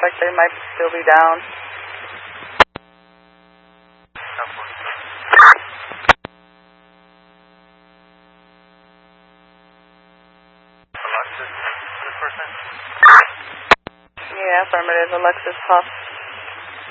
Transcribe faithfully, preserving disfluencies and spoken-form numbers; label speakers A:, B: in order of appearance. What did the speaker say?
A: like they might still be down. Yeah, affirmative. Alexis Huff.